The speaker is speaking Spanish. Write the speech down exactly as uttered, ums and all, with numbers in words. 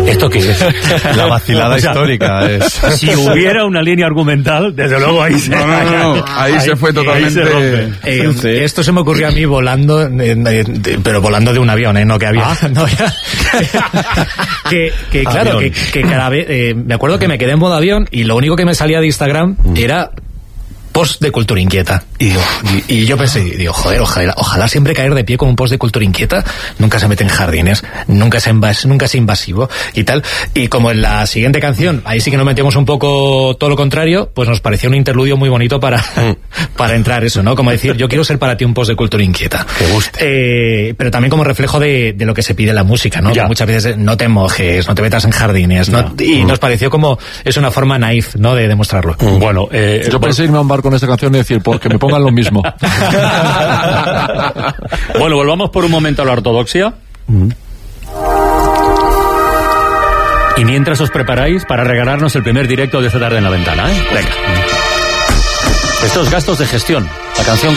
¿Esto qué es? La vacilada o sea, histórica es. Si hubiera una línea argumental, desde luego ahí se... No, no, no, no. Ahí, ahí se fue totalmente... Se eh, sí. Esto se me ocurrió a mí volando, eh, de, pero volando de un avión, ¿eh? No que había... Ah. No, que, que claro, que, que cada vez... Eh, me acuerdo que me quedé en modo avión y lo único que me salía de Instagram mm. era... post de Cultura Inquieta. Y, digo, y, y yo pensé, digo, joder, ojalá, ojalá siempre caer de pie con un post de Cultura Inquieta. Nunca se mete en jardines, nunca es, invas, nunca es invasivo y tal. Y como en la siguiente canción, ahí sí que nos metíamos un poco todo lo contrario, pues nos pareció un interludio muy bonito para, mm. para entrar eso, ¿no? Como decir, yo quiero ser para ti un post de Cultura Inquieta. Que guste. Eh, pero también como reflejo de, de lo que se pide en la música, ¿no? Que muchas veces no te mojes, no te metas en jardines, ¿no? No. Y mm. nos pareció como, es una forma naif, ¿no? De demostrarlo. Mm. Bueno, eh, yo pensé irme a un bar con esta canción y decir, porque me pongan lo mismo. Bueno, volvamos por un momento a la ortodoxia. Mm. Y mientras os preparáis para regalarnos el primer directo de esta tarde en la ventana, ¿eh? Venga. Estos gastos de gestión. La canción que